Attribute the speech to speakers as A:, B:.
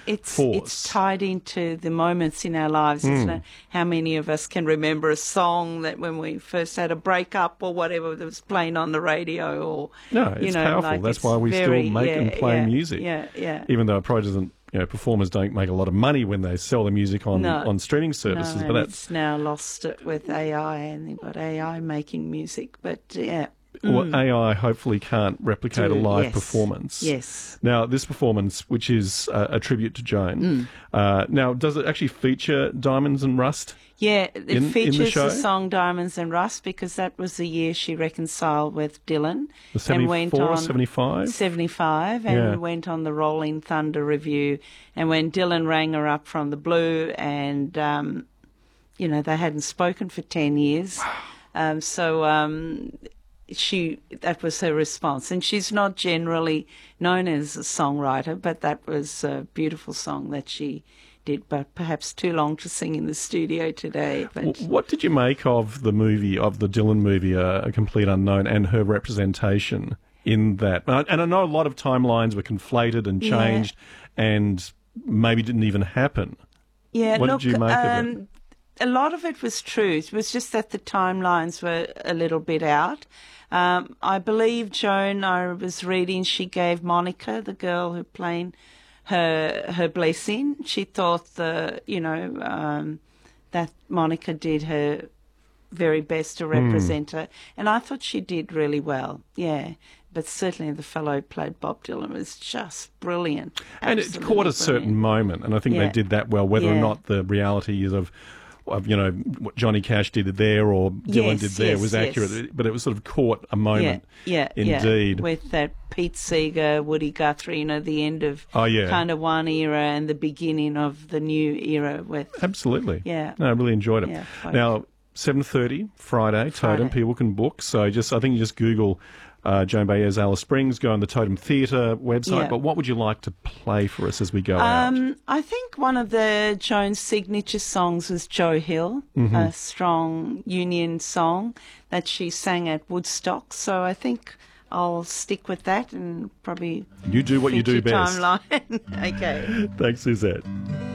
A: force.
B: It's tied into the moments in our lives, isn't it? How many of us can remember a song that when we first had a breakup or whatever that was playing on the radio, or
A: No, it's powerful.
B: like
A: That's
B: it's
A: why we
B: very,
A: still make and play music.
B: Yeah.
A: Even though it probably doesn't, performers don't make a lot of money when they sell the music on streaming services.
B: No,
A: but
B: and it's now lost it with AI, and they've got AI making music. But
A: Well, AI hopefully can't replicate a live performance.
B: Yes.
A: Now, this performance, which is a tribute to Joan, now, does it actually feature Diamonds and Rust?
B: Yeah, it features
A: show?
B: the song Diamonds and Rust, because that was the year she reconciled with Dylan.
A: The 74, 75?
B: 75, and went on the Rolling Thunder review. And when Dylan rang her up from the Blue, and, they hadn't spoken for 10 years. That was her response. And she's not generally known as a songwriter, but that was a beautiful song that she did, but perhaps too long to sing in the studio today. But
A: what did you make of the Dylan movie, A Complete Unknown, and her representation in that? And I know a lot of timelines were conflated and changed and maybe didn't even happen.
B: Yeah,
A: what did you make of it?
B: A lot of it was true. It was just that the timelines were a little bit out. I believe Joan, I was reading, she gave Monica, the girl who played her blessing. She thought that Monica did her very best to represent her, and I thought she did really well. Yeah. But certainly the fellow who played Bob Dylan was just brilliant.
A: And it caught a certain moment, and I think they did that well, whether or not the reality is of what Johnny Cash did there or Dylan did there was accurate, but it was sort of caught a moment. Indeed.
B: With that Pete Seeger, Woody Guthrie, the end of kind of one era and the beginning of the new era with.
A: Absolutely.
B: Yeah.
A: No, I really enjoyed it.
B: Yeah,
A: now, 7:30 Friday, Totem. People can book. So I think you just Google Joan Baez, Alice Springs, go on the Totem Theatre website. But what would you like to play for us as we go out?
B: I think one of the Joan's signature songs was Joe Hill, a strong Union song that she sang at Woodstock. So I think I'll stick with that and probably
A: you do what you do best.
B: Timeline. Okay.
A: Thanks, Suzette.